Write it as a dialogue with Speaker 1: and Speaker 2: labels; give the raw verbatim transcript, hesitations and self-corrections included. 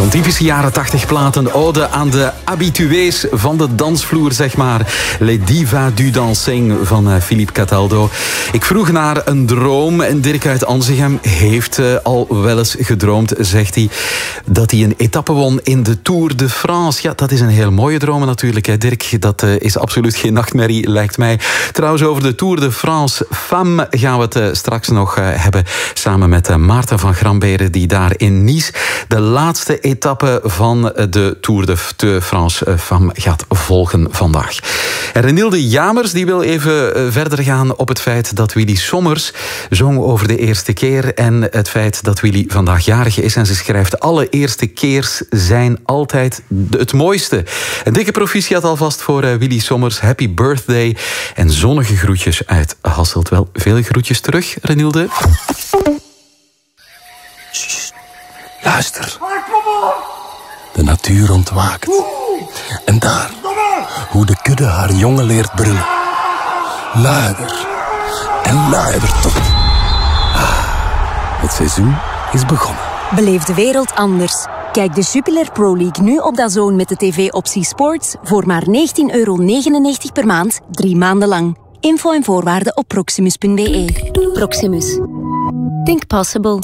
Speaker 1: Zo'n typische jaren tachtig platen, ode aan de habitués van de dansvloer, zeg maar. Les Divas du Dancing van uh, Philippe Cataldo. Ik vroeg naar een droom en Dirk uit Anzegem heeft uh, al wel eens gedroomd, zegt hij, dat hij een etappe won in de Tour de France. Ja, dat is een heel mooie droom natuurlijk, hè, Dirk. Dat uh, is absoluut geen nachtmerrie, lijkt mij. Trouwens, over de Tour de France Femme gaan we het uh, straks nog uh, hebben, samen met uh, Maarten van Gramberen, die daar in Nice de laatste etappe van de Tour de France Femme gaat volgen vandaag. En Renilde Jamers die wil even verder gaan op het feit dat Willy Sommers zong over de eerste keer en het feit dat Willy vandaag jarig is. En ze schrijft: alle eerste keers zijn altijd het mooiste. Een dikke proficiat alvast voor Willy Sommers. Happy birthday en zonnige groetjes uit Hasselt. Wel, veel groetjes terug, Renilde.
Speaker 2: Luister. De natuur ontwaakt. En daar, hoe de kudde haar jongen leert brullen. Luider. En luider tot. Ah, het seizoen is begonnen.
Speaker 3: Beleef de wereld anders. Kijk de Jupiler Pro League nu op DAZN met de tv-optie Sports voor maar negentien euro negenennegentig per maand, drie maanden lang. Info en voorwaarden op proximus punt be. Proximus. Think possible.